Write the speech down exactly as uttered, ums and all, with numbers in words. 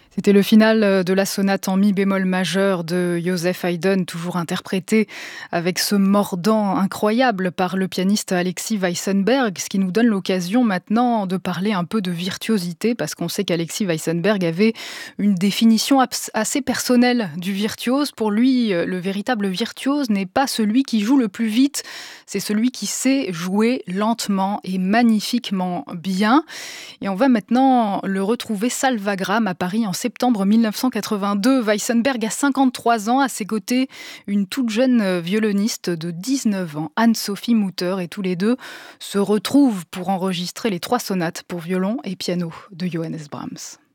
C'était le final de la sonate en mi bémol majeur de Joseph Haydn, toujours interprété avec ce mordant incroyable par le pianiste Alexis Weissenberg, ce qui nous donne l'occasion maintenant de parler un peu de virtuosité, parce qu'on sait qu'Alexis Weissenberg avait une définition assez personnelle du virtuose. Pour lui, le véritable virtuose n'est pas celui qui joue le plus vite, c'est celui qui sait jouer lentement et magnifiquement bien. Et on va maintenant le retrouver Salvagram à Paris en septembre mille neuf cent quatre-vingt-deux. Weissenberg a cinquante-trois ans, à ses côtés une toute jeune violoniste de dix-neuf ans, Anne-Sophie Mutter, et tous les deux se retrouvent pour enregistrer les trois sonates pour violon et piano de Johannes Brahms.